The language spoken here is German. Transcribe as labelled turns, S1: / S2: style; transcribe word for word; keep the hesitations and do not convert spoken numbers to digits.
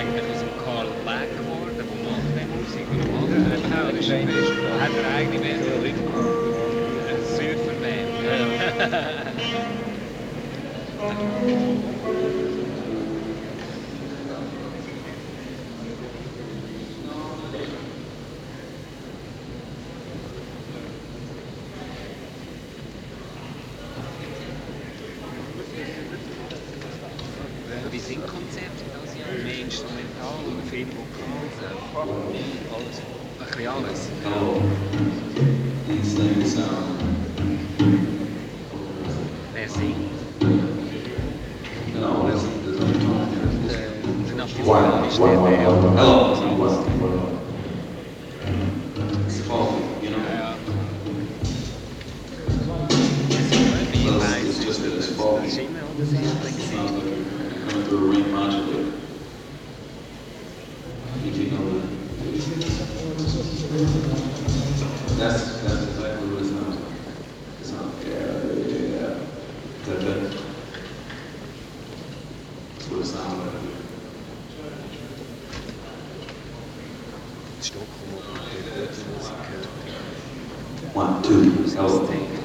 S1: eigentlich aus dem Karl Black geworden, der macht die Musik und macht er eben auch. Er ist ein Best. Hat er eigene Band oder nicht? Ein Surferband. Ja. Wie sind Konzerte das Jahr? Mehr instrumental oder viel Vokal? Alles. Ein bisschen alles.
S2: Oh, these things sound.
S1: Wer singt?
S2: No, there's, there's no tone here.
S1: Der, der
S2: One,
S1: Nationalisch,
S2: one,
S1: der,
S2: one,
S1: der
S2: one. Hello,
S1: das
S2: one,
S1: alles.
S2: one, one. It's faulty, you know.
S1: Ja, ja. Das ist immer wie
S2: Well,
S1: leise.
S2: it's just that it's
S1: Das
S2: faulty.
S1: ist immer oder sehr
S2: It
S1: flexibel.
S2: sounds like you're coming through a ring modulator. You can know that. That's that's exactly what it sounds like. It sounds yeah, yeah. That, that, that's what it sounds like.
S1: Stockholm oder gute Musik hört.
S2: One, two, hello.
S1: Musikstil.